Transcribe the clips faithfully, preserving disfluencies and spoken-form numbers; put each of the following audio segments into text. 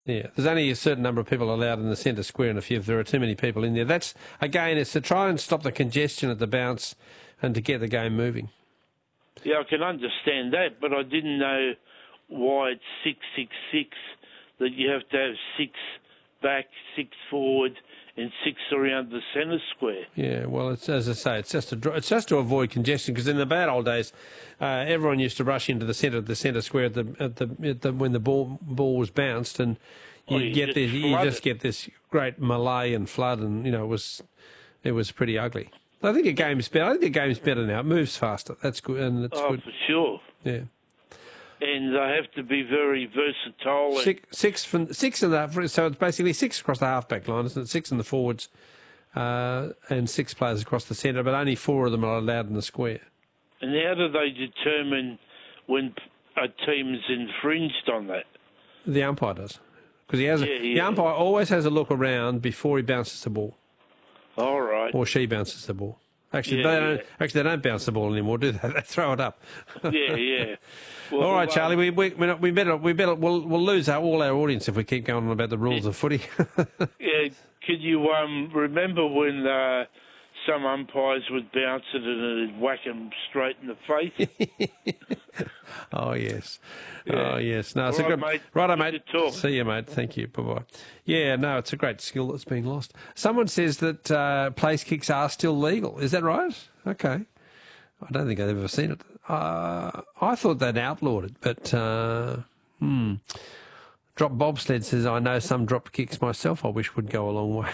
Yeah, there's only a certain number of people allowed in the centre square, and if, you, if there are too many people in there, that's, again, it's to try and stop the congestion at the bounce and to get the game moving. Yeah, I can understand that, but I didn't know why it's six six six, that you have to have six back, six forward, and six around the centre square. Yeah, well, it's, as I say, it's just to, it's just to avoid congestion, because in the bad old days, uh, everyone used to rush into the centre the centre square at the, at the, at the when the ball ball was bounced, and you, Well, you get just this, you flood just it. get this great melee and flood, and you know it was it was pretty ugly. I think the game's better. I think the game's better now. It moves faster. That's good, and it's Oh, good. for sure. Yeah. And they have to be very versatile. Six, six from six in the so it's basically six across the half-back line, isn't it? Six in the forwards, uh, and six players across the centre, but only four of them are allowed in the square. And how do they determine when a team's infringed on that? The umpire does, because he has. Yeah, a, The yeah. umpire always has a look around before he bounces the ball, All right. or she bounces the ball. Actually, Yeah, they don't. yeah. Actually, they don't bounce the ball anymore, do they? They throw it up. Yeah, yeah. Well, All right, um, Charlie. We we we we better we better we'll we'll lose our, all our audience if we keep going on about the rules of footy. Yeah, could you um, remember when uh, some umpires would bounce it and it'd whack them straight in the face? Oh yes, Yeah. oh yes. No, it's All a right, good. mate. Righto, Good mate. to talk. See you, mate. Thank you. Bye bye. Yeah, no, it's a great skill that's being lost. Someone says that uh, place kicks are still legal. Is that right? Okay. I don't think I've ever seen it. Uh, I thought they'd outlawed it, but uh, hmm. Drop Bobsled says, I know some drop kicks myself I wish would go a long way.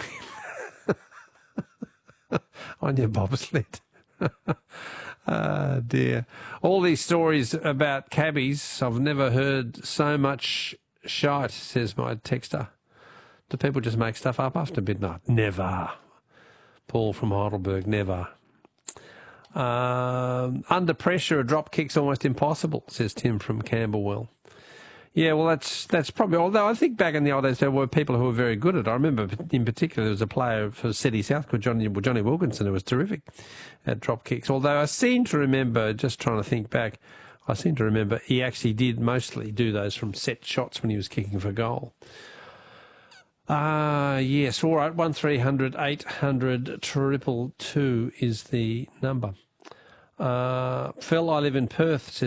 On your bobsled. Ah, dear. All these stories about cabbies, I've never heard so much shite, says my texter. Do people just make stuff up after midnight? Never. Paul from Heidelberg, never. Um, under pressure, a drop kick's almost impossible, says Tim from Camberwell. Yeah, well, that's that's probably, although I think back in the old days there were people who were very good at it. I remember in particular there was a player for City South called Johnny, Johnny Wilkinson who was terrific at drop kicks. Although I seem to remember, just trying to think back, I seem to remember he actually did mostly do those from set shots when he was kicking for goal. Ah, uh, yes, all right, one three hundred eight hundred triple two is the number. Uh, Phil, I live in Perth, says